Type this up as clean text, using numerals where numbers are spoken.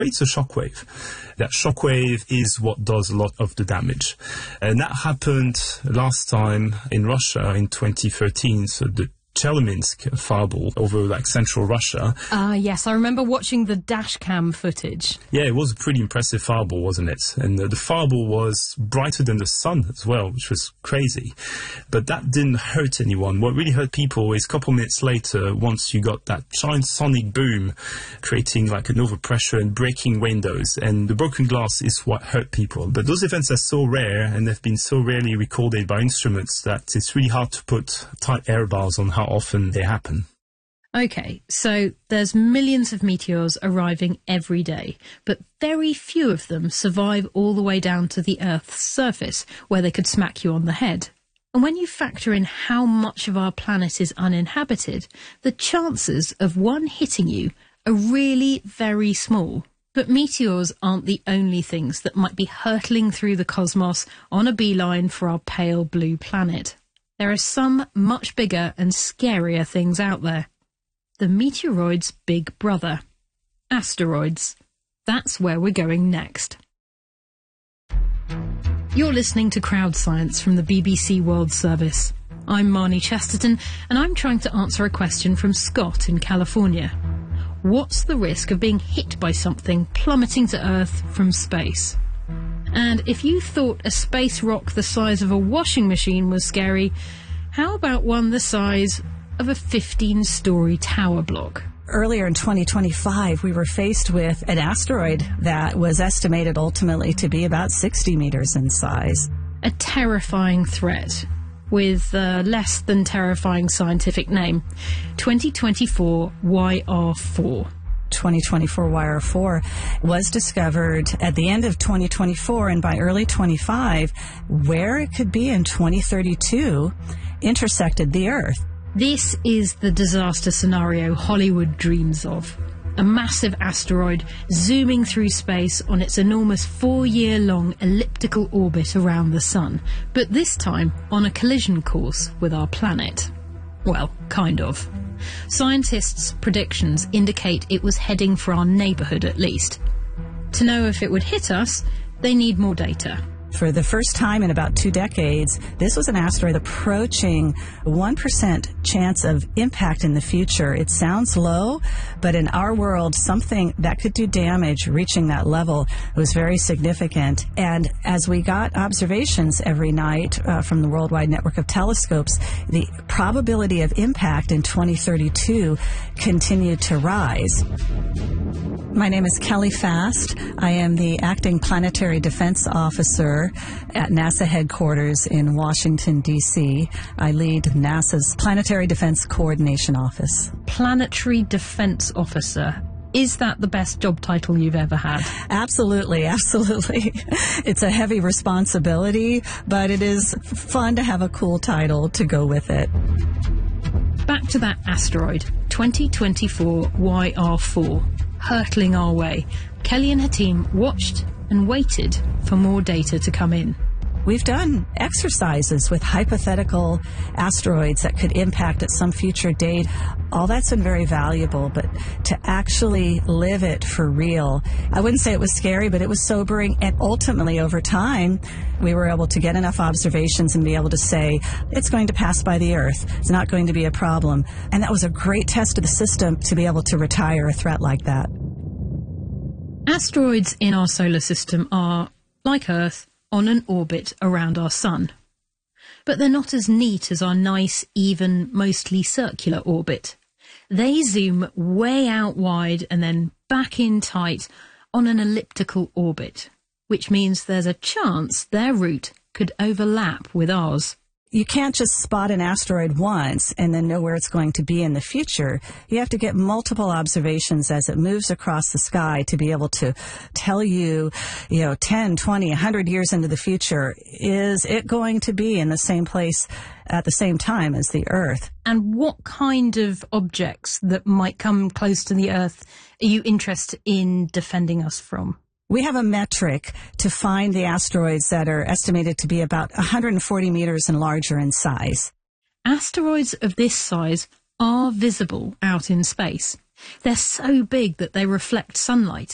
It's a shockwave. That shockwave is what does a lot of the damage. And that happened last time in Russia in 2013, so the Chelyabinsk fireball over like central Russia. Yes, I remember watching the dash cam footage. Yeah, it was a pretty impressive fireball, wasn't it? And the fireball was brighter than the sun as well, which was crazy. But that didn't hurt anyone. What really hurt people is a couple minutes later, once you got that giant sonic boom, creating like an overpressure and breaking windows. And the broken glass is what hurt people. But those events are so rare and they've been so rarely recorded by instruments that it's really hard to put tight error bars on how often they happen. Okay, so there's millions of meteors arriving every day, but very few of them survive all the way down to the Earth's surface, where they could smack you on the head. And when you factor in how much of our planet is uninhabited, the chances of one hitting you are really very small. But meteors aren't the only things that might be hurtling through the cosmos on a beeline for our pale blue planet. There are some much bigger and scarier things out there. The meteoroid's big brother. Asteroids. That's where we're going next. You're listening to Crowd Science from the BBC World Service. I'm Marnie Chesterton, and I'm trying to answer a question from Scott in California. What's the risk of being hit by something plummeting to Earth from space? And if you thought a space rock the size of a washing machine was scary, how about one the size of a 15-story tower block? Earlier in 2025, we were faced with an asteroid that was estimated ultimately to be about 60 meters in size. A terrifying threat with a less than terrifying scientific name, 2024 YR4. 2024 YR4 was discovered at the end of 2024, and by early 25, where it could be in 2032, intersected the Earth. This is the disaster scenario Hollywood dreams of. A massive asteroid zooming through space on its enormous 4-year-long elliptical orbit around the Sun, but this time on a collision course with our planet. Well, kind of. Scientists' predictions indicate it was heading for our neighbourhood at least. To know if it would hit us, they need more data. For the first time in about 2 decades, this was an asteroid approaching 1% chance of impact in the future. It sounds low, but in our world, something that could do damage reaching that level was very significant. And as we got observations every night from the worldwide network of telescopes, the probability of impact in 2032 continued to rise. My name is Kelly Fast. I am the Acting Planetary Defense Officer at NASA headquarters in Washington, D.C. I lead NASA's Planetary Defense Coordination Office. Planetary Defense Officer. Is that the best job title you've ever had? Absolutely, absolutely. It's a heavy responsibility, but it is fun to have a cool title to go with it. Back to that asteroid, 2024 YR4. Hurtling our way, Kelly and her team watched and waited for more data to come in. We've done exercises with hypothetical asteroids that could impact at some future date. All that's been very valuable, but to actually live it for real, I wouldn't say it was scary, but it was sobering. And ultimately, over time, we were able to get enough observations and be able to say, it's going to pass by the Earth. It's not going to be a problem. And that was a great test of the system to be able to retire a threat like that. Asteroids in our solar system are, like Earth, on an orbit around our Sun. But they're not as neat as our nice, even, mostly circular orbit. They zoom way out wide and then back in tight on an elliptical orbit, which means there's a chance their route could overlap with ours. You can't just spot an asteroid once and then know where it's going to be in the future. You have to get multiple observations as it moves across the sky to be able to tell you, 10, 20, 100 years into the future, is it going to be in the same place at the same time as the Earth? And what kind of objects that might come close to the Earth are you interested in defending us from? We have a metric to find the asteroids that are estimated to be about 140 meters and larger in size. Asteroids of this size are visible out in space. They're so big that they reflect sunlight.